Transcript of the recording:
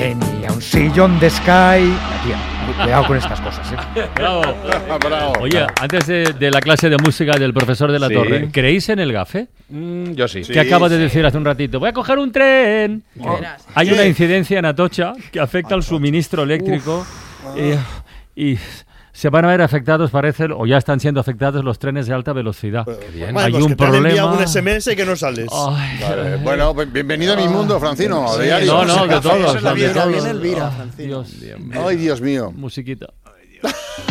Tenía un sillón de Sky. Tía, cuidado con estas cosas, ¿eh? Bravo. Bravo. Oye, antes de la clase de música del profesor de la Sí. Torre, ¿creéis en el gafe? Yo sí. Que acaba de decir hace un ratito, voy a coger un tren. Verás. Hay una incidencia en Atocha que afecta al suministro eléctrico y se van a ver afectados, parece, o ya están siendo afectados los trenes de alta velocidad. Bueno, Hay pues un que te han problema. enviado un SMS y que no sales. Ay, Vale, bueno, bienvenido a mi mundo, Francino. sí, de diario. no, de todos. Eso es la de vida, todos. viene Elvira, Ay, Francino. Dios, Ay, Dios mío. musiquita.